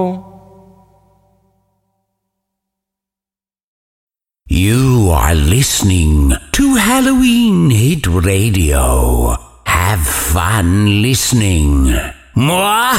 You are listening to Halloween Hit Radio. Have fun listening. Mwah!